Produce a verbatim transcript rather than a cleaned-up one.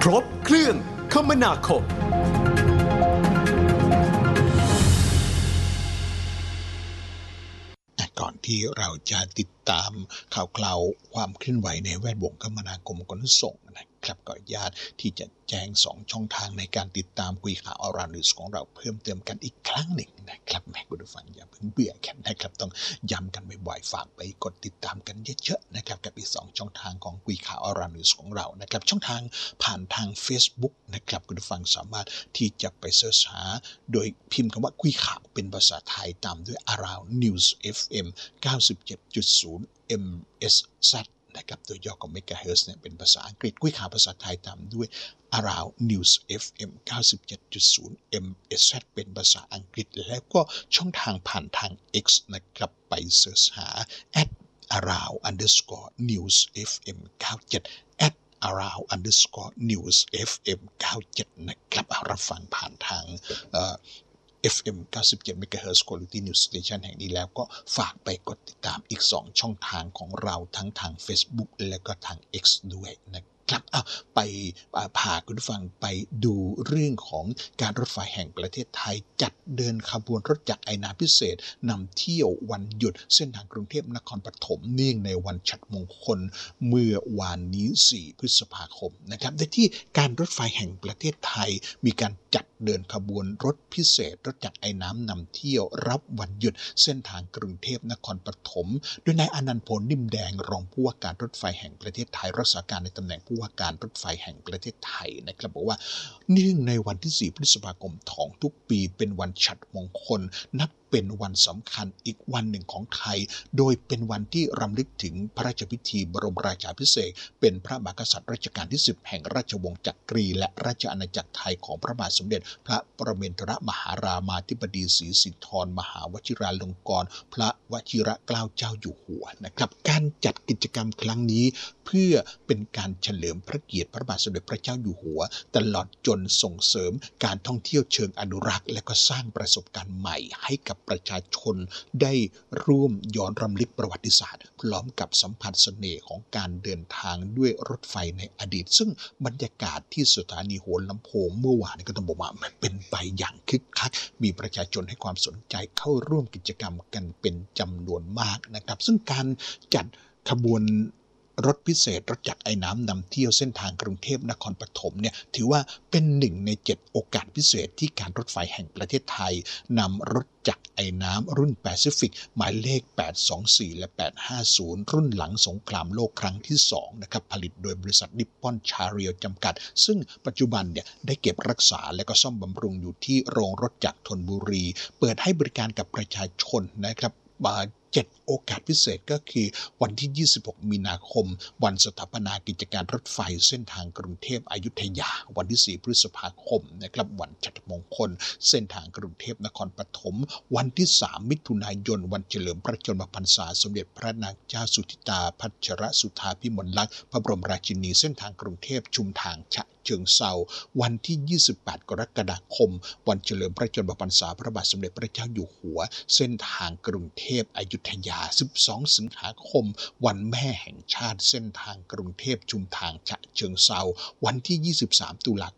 รบเครื่องคมนาคมก่อนที่เราจะติดตามข่าวคราวความเคลื่อนไหวในแวดวงคมนาคมขนส่งนะครับก็ญาติที่จะแจ้งสองช่องทางในการติดตามคุยข่าวอรานิวส์ของเราเพิ่มเติมกันอีกครั้งหนึ่งนะครับแม่คุณผู้ฟังอย่าเพิ่งเบื่อกันนะครับต้องย้ำกันบ่อยๆฝากไปกดติดตามกันเยอะๆนะครับกับอีกสองช่องทางของคุยข่าวอรานิวส์ของเรานะครับช่องทางผ่านทาง Facebook นะครับคุณผู้ฟังสามารถที่จะไปเสิร์ชหาโดยพิมพ์คำว่าคุยข่าวเป็นภาษาไทยตามด้วย Around News เอฟ เอ็ม เก้าสิบเจ็ดจุดศูนย์ เอ็ม เอส แซด นะครับตัวย่อของ Megahertz เนี่ยเป็นภาษาอังกฤษคุยข่าวภาษาไทยตามด้วย Around News เอฟ เอ็ม เก้าสิบเจ็ดจุดศูนย์ เอ็ม เอส แซด เป็นภาษาอังกฤษแล้วก็ช่องทางผ่านทาง X นะครับไปเสิร์ชหา at around underscore news เอฟ เอ็ม เก้าสิบเจ็ด at around underscore news เอฟ เอ็ม เก้าสิบเจ็ดนะครับเอารับฟังผ่านทางเอ่อเอฟ เอ็ม เก้าสิบเจ็ด Megahertz Quality News Station แห่งนี้แล้วก็ฝากไปกดติดตามอีกสองช่องทางของเราทั้งทาง Facebook และก็ทาง X ด้วยนะครับเอาไปพาคุณผู้ฟังไปดูเรื่องของการรถไฟแห่งประเทศไทยจัดเดินขบวนรถจักรไอน้ำพิเศษนำเที่ยววันหยุดเส้นทางกรุงเทพนครปฐมเนื่องในวันฉัตรมงคลเมื่อวานนี้สี่พฤษภาคมนะครับโดยที่การรถไฟแห่งประเทศไทยมีการจัดเดินขบวนรถพิเศษรถจักรไอน้ำนำเที่ยวรับวันหยุดเส้นทางกรุงเทพนครปฐมโดยนายอนันต์พลนิ่มแดงรองผู้ว่าการรถไฟแห่งประเทศไทยรักษาการในตำแหน่งผู้ว่าการรถไฟแห่งประเทศไทยนะครับบอกว่าเนื่องในวันที่สี่พฤษภาคมของทุกปีเป็นวันฉัตรมงคลนับเป็นวันสำคัญอีกวันหนึ่งของไทยโดยเป็นวันที่รำลึกถึงพระราชพิธีบรมราชาภิเษกเป็นพระมหากษัตริย์รัชกาลที่สิบแห่งราชวงศ์จักรีและราชอาณาจักรไทยของพระบาทสมเด็จพระปรมินทรมหารามาธิบดีศรีสิทธรมหาวชิราลงกรณ์พระวชิรเกล้าเจ้าอยู่หัวนะครับการจัดกิจกรรมครั้งนี้เพื่อเป็นการเฉลิมพระเกียรติพระบาทสมเด็จพระเจ้าอยู่หัวตลอดจนส่งเสริมการท่องเที่ยวเชิงอนุรักษ์และก็สร้างประสบการณ์ใหม่ให้กับประชาชนได้ร่วมย้อนรำลึกประวัติศาสตร์พร้อมกับสัมผัสเสน่ห์ของการเดินทางด้วยรถไฟในอดีตซึ่งบรรยากาศที่สถานีหัวลำโพงเมื่อวานก็ต้องบอกว่ามันเป็นไปอย่างคึกคักมีประชาชนให้ความสนใจเข้าร่วมกิจกรรมกันเป็นจำนวนมากนะครับซึ่งการจัดขบวนรถพิเศษรถจักรไอน้ำนำเที่ยวเส้นทางกรุงเทพนครปฐมเนี่ยถือว่าเป็นหนึ่งในเจ็ดโอกาสพิเศษที่การรถไฟแห่งประเทศไทยนำรถจักรไอน้ำรุ่นแปซิฟิกหมายเลขแปดสองสี่และแปดห้าศูนย์รุ่นหลังสงครามโลกครั้งที่สองนะครับผลิตโดยบริษัทนิปปอนชาเรียวจำกัดซึ่งปัจจุบันเนี่ยได้เก็บรักษาและก็ซ่อมบำรุงอยู่ที่โรงรถจักรธนบุรีเปิดให้บริการกับประชาชนนะครับเจ็ดโอกาสพิเศษก็คือวันที่ยี่สิบหกมีนาคมวันสถาปนากิจการรถไฟเส้นทางกรุงเทพอยุธยาวันที่สี่พฤษภาคมนะครับวันฉัตรมงคลเส้นทางกรุงเทพนครปฐมวันที่สามมิถุนายนวันเฉลิมพระชนมพรรษาสมเด็จพระนางเจ้าสุธิตาพัชรสุธาพิมลลักษณ์พระบรมราชินีเส้นทางกรุงเทพชุมทางฉะเชิงเทราวันที่ยี่สิบแปดกรกฎาคมวันเฉลิมพระชนมพรรษาพระบาทสมเด็จพระเจ้าอยู่หัวเส้นทางกรุงเทพอยุธยาสิบสองสิงหาคมวันแม่แห่งชาติเส้นทางกรุงเทพชุมทางฉะเชิงเทราวันที่ยี่สิบสามตุลา